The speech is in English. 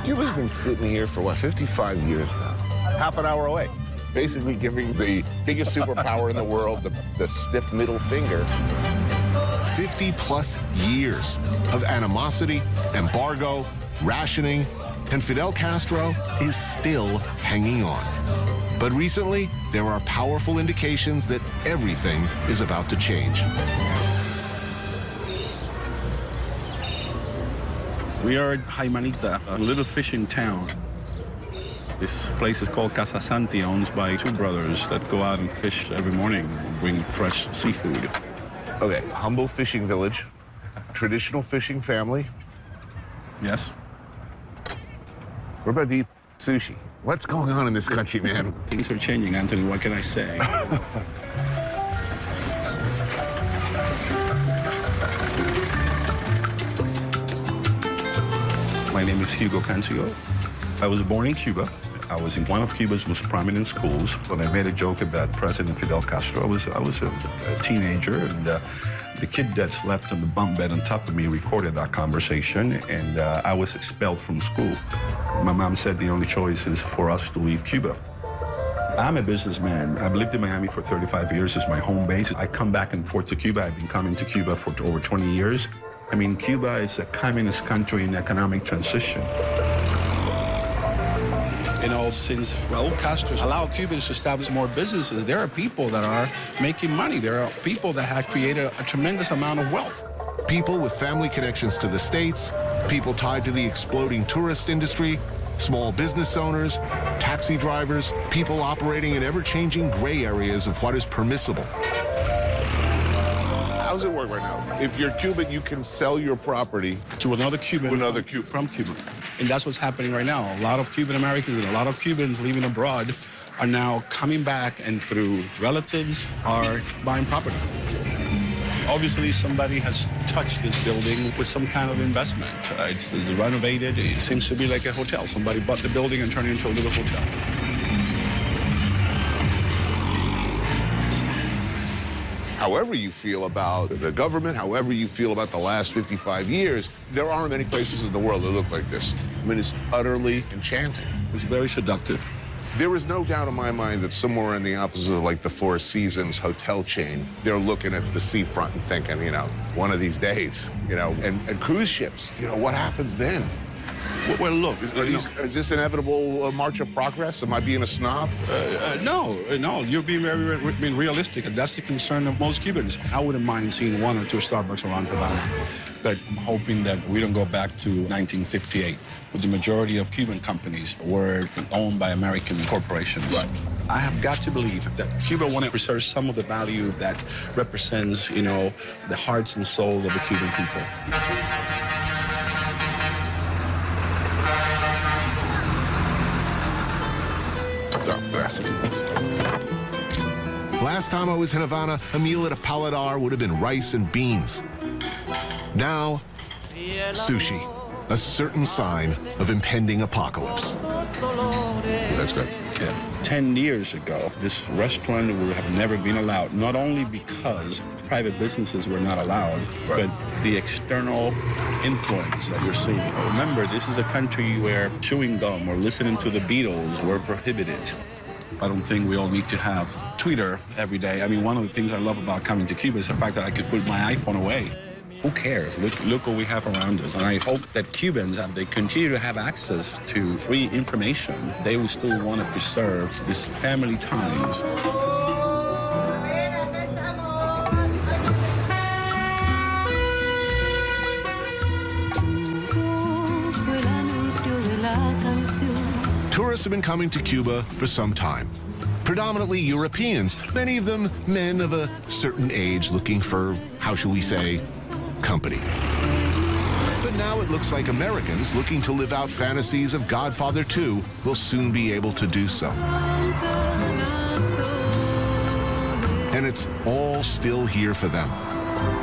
Cuba's been sitting here for, what, 55 years now? Half an hour away. Basically giving the biggest superpower in the world the stiff middle finger. 50-plus years of animosity, embargo, rationing, and Fidel Castro is still hanging on. But recently, there are powerful indications that everything is about to change. We are at Jaimanita, a little fishing town. This place is called Casa Santi, owned by two brothers that go out and fish every morning, bring fresh seafood. Okay, humble fishing village, traditional fishing family. Yes. We're about to eat sushi. What's going on in this country, man? Things are changing, Anthony. What can I say? My name is Hugo Cancio. I was born in Cuba. I was in one of Cuba's most prominent schools. When I made a joke about President Fidel Castro, I was a teenager, and the kid that slept on the bunk bed on top of me recorded that conversation, and I was expelled from school. My mom said the only choice is for us to leave Cuba. I'm a businessman. I've lived in Miami for 35 years as my home base. I come back and forth to Cuba. I've been coming to Cuba for over 20 years. I mean, Cuba is a communist country in economic transition. You know, since Raul Castro allowed Cubans to establish more businesses, there are people that are making money. There are people that have created a tremendous amount of wealth. People with family connections to the States, people tied to the exploding tourist industry, small business owners, taxi drivers, people operating in ever-changing gray areas of what is permissible. How does it work right now? If you're Cuban, you can sell your property To another Cuban. to another Cuban. From Cuba. And that's what's happening right now. A lot of Cuban Americans and a lot of Cubans living abroad are now coming back and through relatives are buying property. Obviously, somebody has touched this building with some kind of investment. It's renovated. It seems to be like a hotel. Somebody bought the building and turned it into a little hotel. However you feel about the government, however you feel about the last 55 years, there aren't many places in the world that look like this. I mean, it's utterly enchanting. It's very seductive. There is no doubt in my mind that somewhere in the offices of like the Four Seasons hotel chain, they're looking at the seafront and thinking, you know, one of these days, you know, and cruise ships, you know, what happens then? Well, look, Is this inevitable march of progress? Am I being a snob? no, you're being being realistic, and that's the concern of most Cubans. I wouldn't mind seeing one or two Starbucks around Havana, but I'm hoping that we don't go back to 1958, when the majority of Cuban companies were owned by American corporations. Right. I have got to believe that Cuba want to preserve some of the value that represents, you know, the hearts and soul of the Cuban people. Last time I was in Havana, a meal at a paladar would have been rice and beans. Now, sushi, a certain sign of impending apocalypse. That's good. Yeah. 10 years ago, this restaurant would have never been allowed, not only because private businesses were not allowed, Right. but the external influence that you're seeing. Remember, this is a country where chewing gum or listening to the Beatles were prohibited. I don't think we all need to have Twitter every day. I mean, one of the things I love about coming to Cuba is the fact that I could put my iPhone away. Who cares? Look what we have around us. And I hope that Cubans, as they continue to have access to free information, they will still want to preserve these family times. Tourists have been coming to Cuba for some time. Predominantly Europeans, many of them men of a certain age looking for, how shall we say, company. But now it looks like Americans looking to live out fantasies of Godfather 2 will soon be able to do so. And it's all still here for them.